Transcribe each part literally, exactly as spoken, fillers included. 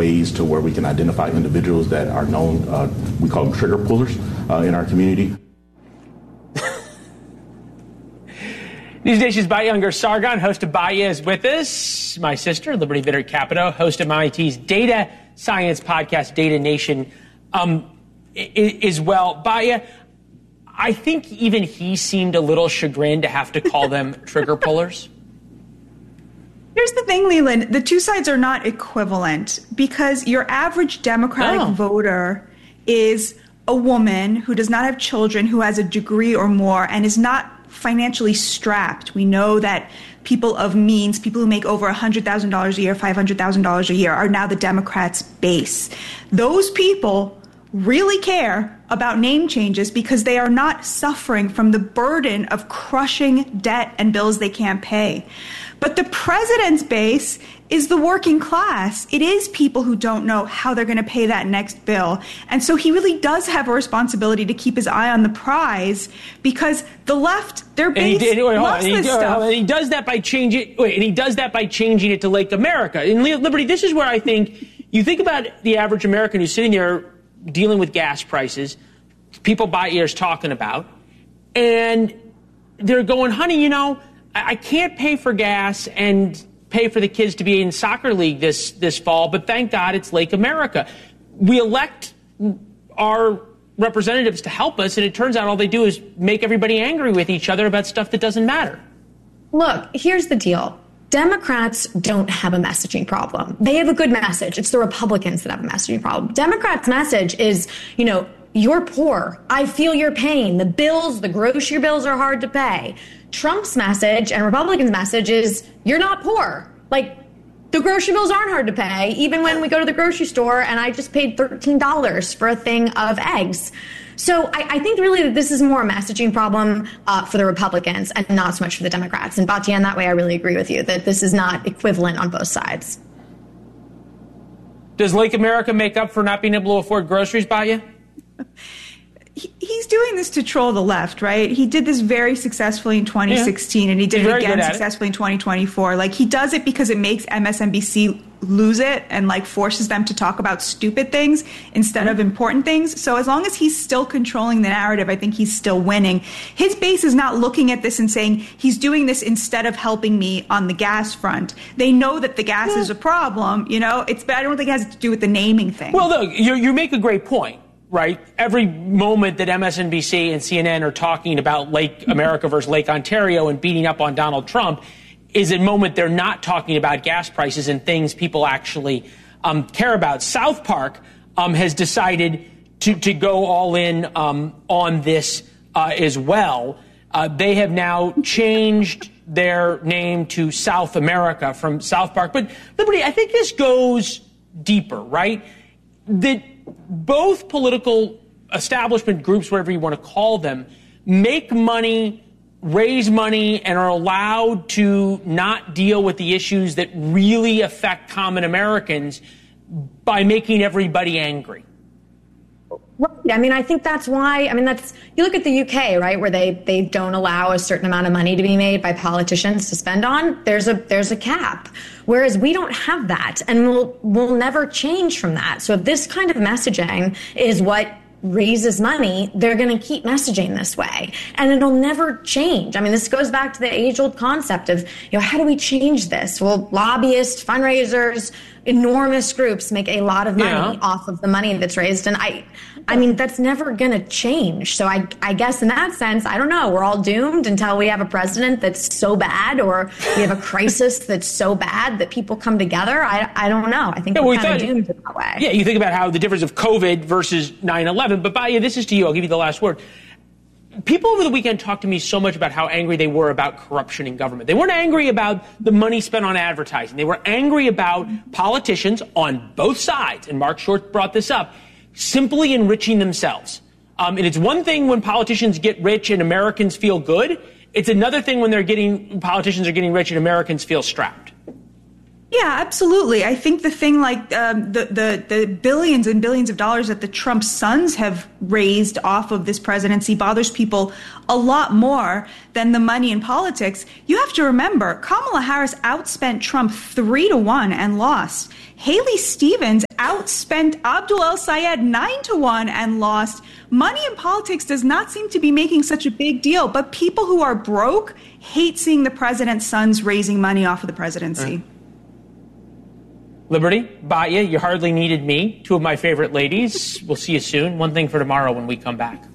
ways to where we can identify individuals that are known, uh, we call them trigger pullers uh, in our community. News Nation's Batya Ungar-Sargon, host of Batya, is with us. My sister, Liberty Vitter-Capito, host of M I T's data science podcast, Data Nation, um, is well. Batya, I think even he seemed a little chagrined to have to call them trigger pullers. Here's the thing, Leland. The two sides are not equivalent because your average Democratic oh. voter is a woman who does not have children, who has a degree or more, and is not financially strapped. We know that people of means, people who make over one hundred thousand dollars a year, five hundred thousand dollars a year, are now the Democrats' base. Those people really care about name changes because they are not suffering from the burden of crushing debt and bills they can't pay. But the president's base is the working class. It is people who don't know how they're going to pay that next bill. And so he really does have a responsibility to keep his eye on the prize because the left, their base, and he, wait, loves and he, this stuff. And he does that by changing. Wait, and he does that by changing it to Lake America. In Liberty, this is where I think you think about the average American who's sitting there dealing with gas prices, people by ears talking about, and they're going, honey, you know, I, I can't pay for gas and pay for the kids to be in soccer league this this fall, but thank God it's Lake America. We elect our representatives to help us, and it turns out all they do is make everybody angry with each other about stuff that doesn't matter. Look, here's the deal. Democrats don't have a messaging problem. They have a good message. It's the Republicans that have a messaging problem. Democrats' message is, you know, you're poor. I feel your pain. The bills, the grocery bills are hard to pay. Trump's message and Republicans' message is you're not poor. Like, the grocery bills aren't hard to pay, even when we go to the grocery store and I just paid thirteen dollars for a thing of eggs. So I, I think really that this is more a messaging problem uh, for the Republicans and not so much for the Democrats. And Batya, in that way, I really agree with you that this is not equivalent on both sides. Does Lake America make up for not being able to afford groceries, Batya? He's doing this to troll the left, right? He did this very successfully in twenty sixteen, yeah. and he did He's it again successfully it. in twenty twenty-four. Like, he does it because it makes M S N B C lose it and, like, forces them to talk about stupid things instead mm-hmm. of important things. So as long as he's still controlling the narrative, I think he's still winning. His base is not looking at this and saying he's doing this instead of helping me on the gas front. They know that the gas yeah. is a problem, you know? It's, but I don't think it has to do with the naming thing. Well, look, you you make a great point. Right? Every moment that M S N B C and C N N are talking about Lake America versus Lake Ontario and beating up on Donald Trump is a moment they're not talking about gas prices and things people actually um, care about. South Park um, has decided to, to go all in um, on this uh, as well. Uh, they have now changed their name to South America from South Park. But, Liberty, I think this goes deeper, right? That both political establishment groups, whatever you want to call them, make money, raise money, and are allowed to not deal with the issues that really affect common Americans by making everybody angry. Right. I mean, I think that's why, I mean, that's, you look at the U K, right, where they, they don't allow a certain amount of money to be made by politicians to spend on. There's a, there's a cap. Whereas we don't have that, and we'll, we'll never change from that. So if this kind of messaging is what raises money, they're going to keep messaging this way, and it'll never change. I mean, this goes back to the age-old concept of, you know, how do we change this? Well, lobbyists, fundraisers, enormous groups make a lot of money yeah. off of the money that's raised, and I, I mean, that's never going to change. So I, I guess in that sense, I don't know. We're all doomed until we have a president that's so bad, or we have a crisis that's so bad that people come together. I, I don't know. I think yeah, we're well, kind of doomed in that way. Yeah, you think about how the difference of COVID versus nine eleven. But Batya, this is to you. I'll give you the last word. People over the weekend talked to me so much about how angry they were about corruption in government. They weren't angry about the money spent on advertising. They were angry about politicians on both sides, and Mark Short brought this up, simply enriching themselves. Um, and it's one thing when politicians get rich and Americans feel good. It's another thing when they're getting politicians are getting rich and Americans feel strapped. Yeah, absolutely. I think the thing like um, the, the the billions and billions of dollars that the Trump sons have raised off of this presidency bothers people a lot more than the money in politics. You have to remember, Kamala Harris outspent Trump three to one and lost. Haley Stevens outspent Abdul El Sayed nine to one and lost. Money in politics does not seem to be making such a big deal, but people who are broke hate seeing the president's sons raising money off of the presidency. Mm. Liberty, Batya, you hardly needed me. Two of my favorite ladies. We'll see you soon. One thing for tomorrow when we come back.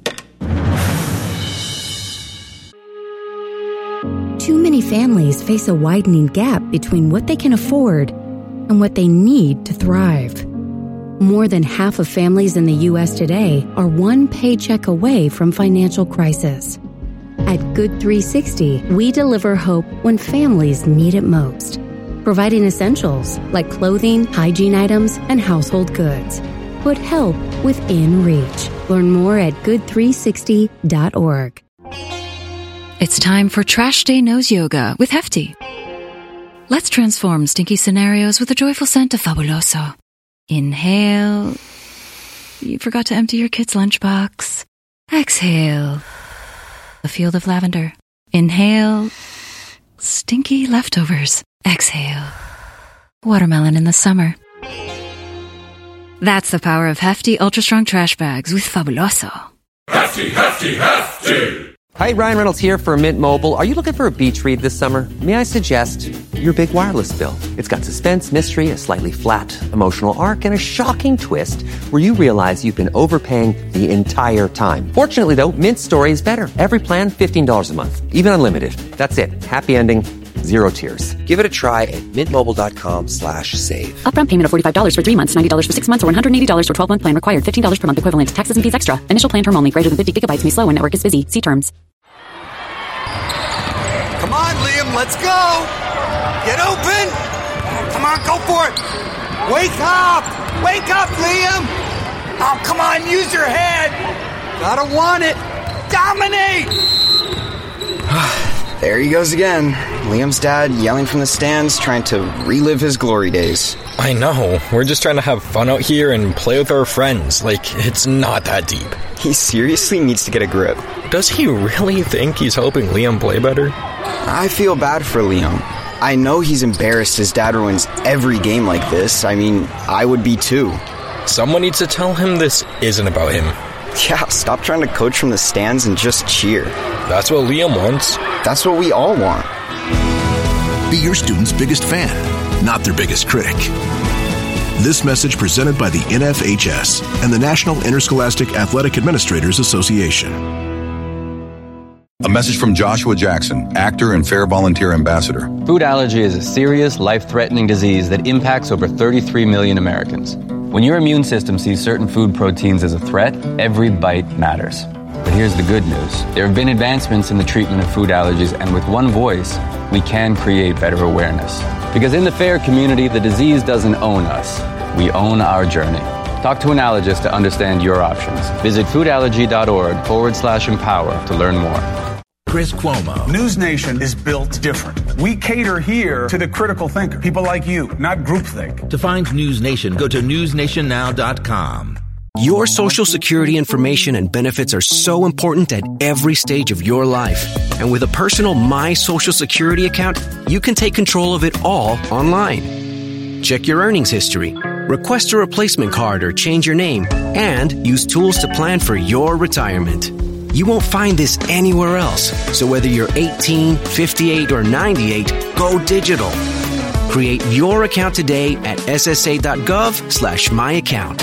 Too many families face a widening gap between what they can afford and what they need to thrive. More than half of families in the U S today are one paycheck away from financial crisis. At Good three sixty, we deliver hope when families need it most, providing essentials like clothing, hygiene items, and household goods. Put help within reach. Learn more at good three sixty dot org. It's time for Trash Day Nose Yoga with Hefty. Let's transform stinky scenarios with a joyful scent of Fabuloso. Inhale. You forgot to empty your kid's lunchbox. Exhale. A field of lavender. Inhale. Stinky leftovers. Exhale. Watermelon in the summer. That's the power of Hefty Ultra Strong Trash Bags with Fabuloso. Hefty, Hefty, Hefty! Hi, Ryan Reynolds here for Mint Mobile. Are you looking for a beach read this summer? May I suggest your big wireless bill? It's got suspense, mystery, a slightly flat emotional arc, and a shocking twist where you realize you've been overpaying the entire time. Fortunately, though, Mint's story is better. Every plan, fifteen dollars a month. Even unlimited. That's it. Happy ending. Zero tears. Give it a try at mintmobile.com slash save. Upfront payment of forty-five dollars for three months, ninety dollars for six months, or one hundred eighty dollars for twelve-month plan required. fifteen dollars per month equivalent. Taxes and fees extra. Initial plan term only. Greater than fifty gigabytes may slow when network is busy. See terms. Come on, Liam, let's go! Get open! Come on, go for it! Wake up! Wake up, Liam! Oh, come on, use your head! Gotta want it! Dominate! There he goes again. Liam's dad yelling from the stands, trying to relive his glory days. I know. We're just trying to have fun out here and play with our friends. Like, it's not that deep. He seriously needs to get a grip. Does he really think he's helping Liam play better? I feel bad for Liam. I know he's embarrassed his dad ruins every game like this. I mean, I would be too. Someone needs to tell him this isn't about him. Yeah, stop trying to coach from the stands and just cheer. That's what Liam wants. That's what we all want. Be your student's biggest fan, not their biggest critic. This message presented by the N F H S and the National Interscholastic Athletic Administrators Association. A message from Joshua Jackson, actor and Fair Volunteer Ambassador. Food allergy is a serious, life-threatening disease that impacts over thirty-three million Americans. When your immune system sees certain food proteins as a threat, every bite matters. But here's the good news. There have been advancements in the treatment of food allergies, and with one voice, we can create better awareness. Because in the FAIR community, the disease doesn't own us. We own our journey. Talk to an allergist to understand your options. Visit foodallergy.org forward slash empower to learn more. Chris Cuomo. News Nation is built different. We cater here to the critical thinker, people like you, not groupthink. To find News Nation, go to news nation now dot com. Your Social Security information and benefits are so important at every stage of your life. And with a personal My Social Security account, you can take control of it all online. Check your earnings history, request a replacement card or change your name, and use tools to plan for your retirement. You won't find this anywhere else. So whether you're eighteen, fifty-eight, or ninety-eight, go digital. Create your account today at ssa.gov slash my account.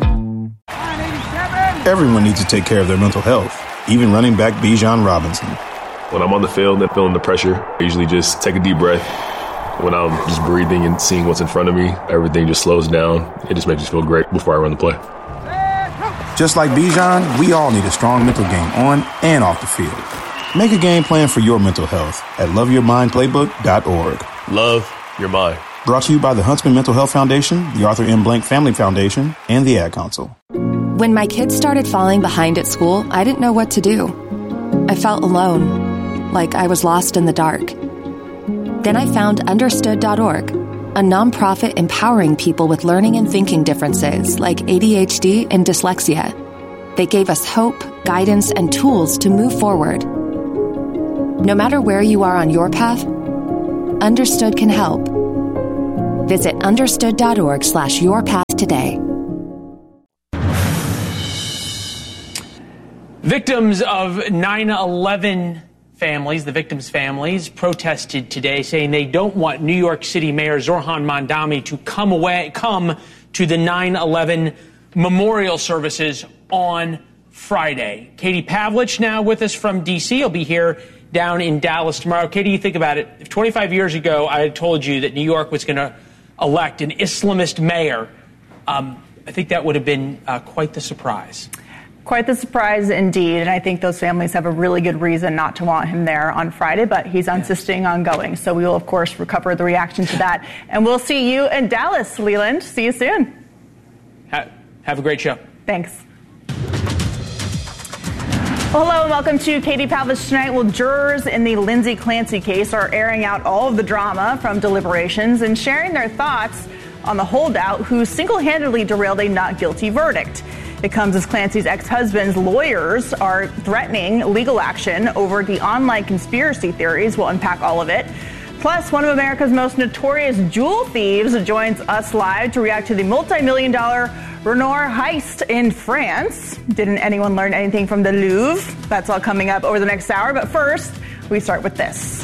Everyone needs to take care of their mental health, even running back Bijan Robinson. When I'm on the field and feeling the pressure, I usually just take a deep breath. When I'm just breathing and seeing what's in front of me, everything just slows down. It just makes me feel great before I run the play. Just like Bijan, we all need a strong mental game on and off the field. Make a game plan for your mental health at love your mind playbook dot org. Love your mind. Brought to you by the Huntsman Mental Health Foundation, the Arthur M. Blank Family Foundation, and the Ad Council. When my kids started falling behind at school, I didn't know what to do. I felt alone, like I was lost in the dark. Then I found understood dot org. a nonprofit empowering people with learning and thinking differences like A D H D and dyslexia. They gave us hope, guidance, and tools to move forward. No matter where you are on your path, Understood can help. Visit understood.org slash your path today. Victims of nine eleven families, the victims' families, protested today, saying they don't want New York City Mayor Zohran Mamdani to come away, come to the nine eleven memorial services on Friday. Katie Pavlich now with us from D C. He'll be here down in Dallas tomorrow. Katie, you think about it. If twenty-five years ago I had told you that New York was going to elect an Islamist mayor, um, I think that would have been uh, quite the surprise. Quite the surprise indeed, and I think those families have a really good reason not to want him there on Friday, but he's insisting on going. So we will, of course, recover the reaction to that. And we'll see you in Dallas, Leland. See you soon. Ha- have a great show. Thanks. Well, hello and welcome to Katie Pavlich Tonight. Well, jurors in the Lindsay Clancy case are airing out all of the drama from deliberations and sharing their thoughts on the holdout who single-handedly derailed a not guilty verdict. It comes as Clancy's ex-husband's lawyers are threatening legal action over the online conspiracy theories. We'll unpack all of it. Plus, one of America's most notorious jewel thieves joins us live to react to the multi-million dollar Renoir heist in France. Didn't anyone learn anything from the Louvre? That's all coming up over the next hour. But first, we start with this.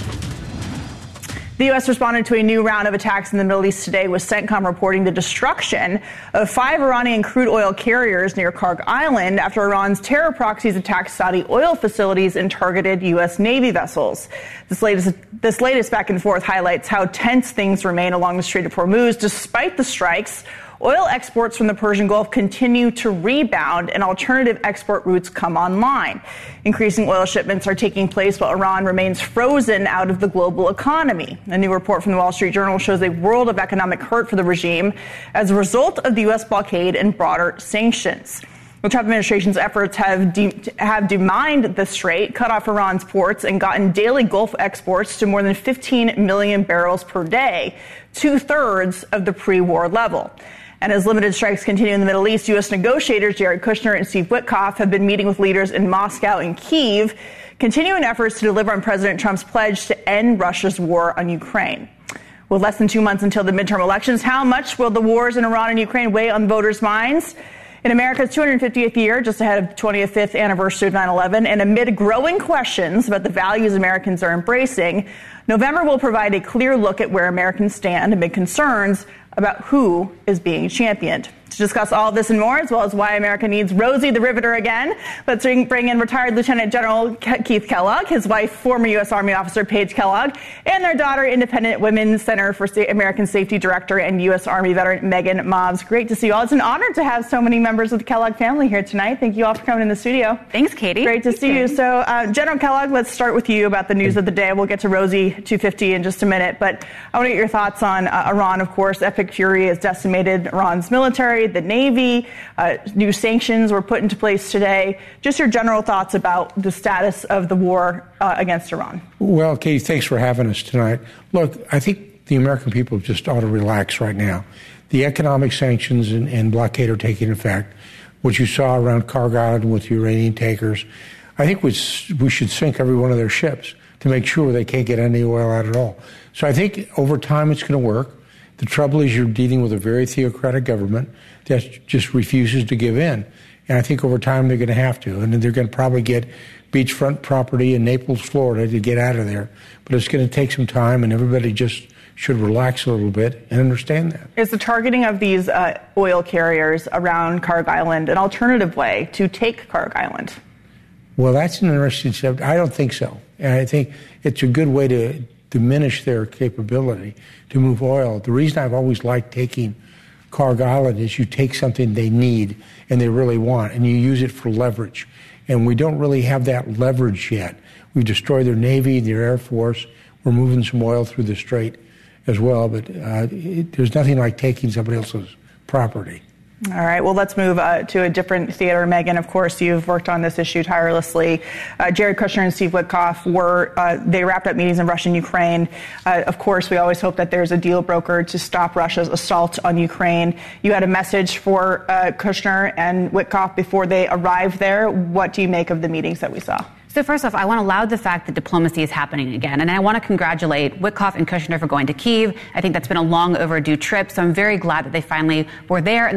The U S responded to a new round of attacks in the Middle East today, with CENTCOM reporting the destruction of five Iranian crude oil carriers near Karg Island after Iran's terror proxies attacked Saudi oil facilities and targeted U S Navy vessels. This latest, this latest back and forth highlights how tense things remain along the Strait of Hormuz. Despite the strikes, oil exports from the Persian Gulf continue to rebound and alternative export routes come online. Increasing oil shipments are taking place while Iran remains frozen out of the global economy. A new report from the Wall Street Journal shows a world of economic hurt for the regime as a result of the U S blockade and broader sanctions. The Trump administration's efforts have, de- have demined the strait, cut off Iran's ports, and gotten daily Gulf exports to more than fifteen million barrels per day, two-thirds of the pre-war level. And as limited strikes continue in the Middle East, U S negotiators Jared Kushner and Steve Witkoff have been meeting with leaders in Moscow and Kyiv, continuing efforts to deliver on President Trump's pledge to end Russia's war on Ukraine. With less than two months until the midterm elections, how much will the wars in Iran and Ukraine weigh on voters' minds? In America's two hundred fiftieth year, just ahead of the twenty-fifth anniversary of nine eleven, and amid growing questions about the values Americans are embracing, November will provide a clear look at where Americans stand amid concerns about who is being championed. To discuss all of this and more, as well as why America needs Rosie the Riveter again, let's bring in retired Lieutenant General Keith Kellogg, his wife, former U S Army officer Paige Kellogg, and their daughter, Independent Women's Center for American Safety Director and U S Army veteran Megan Mobbs. Great to see you all. It's an honor to have so many members of the Kellogg family here tonight. Thank you all for coming in the studio. Thanks, Katie. Great to Thanks, see Katie. you. So, uh, General Kellogg, let's start with you about the news of the day. We'll get to Rosie two fifty in just a minute, but I want to get your thoughts on uh, Iran. Of course, Epic Fury has decimated Iran's military, the Navy. Uh, new sanctions were put into place today. Just your general thoughts about the status of the war uh, against Iran. Well, Katie, thanks for having us tonight. Look, I think the American people just ought to relax right now. The economic sanctions and, and blockade are taking effect. What you saw around Karg Island with the Iranian takers, I think we, we should sink every one of their ships to make sure they can't get any oil out at all. So I think over time it's going to work. The trouble is you're dealing with a very theocratic government that just refuses to give in. And I think over time they're going to have to. And they're going to probably get beachfront property in Naples, Florida to get out of there. But it's going to take some time, and everybody just should relax a little bit and understand that. Is the targeting of these uh, oil carriers around Karg Island an alternative way to take Karg Island? Well, that's an interesting subject. I don't think so. And I think it's a good way to diminish their capability to move oil. The reason I've always liked taking Karg Island is you take something they need and they really want, and you use it for leverage. And we don't really have that leverage yet. We've destroyed their Navy, their Air Force. We're moving some oil through the strait as well, but uh, it, there's nothing like taking somebody else's property. All right. Well, let's move uh, to a different theater. Megan, of course, you've worked on this issue tirelessly. Uh, Jared Kushner and Steve Witkoff were, uh, they wrapped up meetings in Russia and Ukraine. Uh, of course, we always hope that there's a deal brokered to stop Russia's assault on Ukraine. You had a message for uh, Kushner and Witkoff before they arrived there. What do you make of the meetings that we saw? So first off, I want to laud the fact that diplomacy is happening again. And I want to congratulate Witkoff and Kushner for going to Kyiv. I think that's been a long overdue trip. So I'm very glad that they finally were there.